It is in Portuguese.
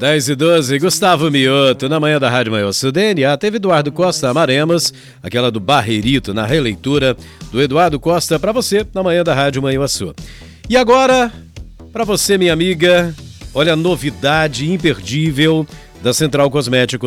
10h12, Gustavo Mioto, na manhã da Rádio Maior Sul DNA. Teve Eduardo Costa, Amaremos, aquela do Barreirito, na releitura do Eduardo Costa, pra você, na manhã da Rádio Maior Sul. E agora, pra você, minha amiga, olha a novidade imperdível da Central Cosméticos.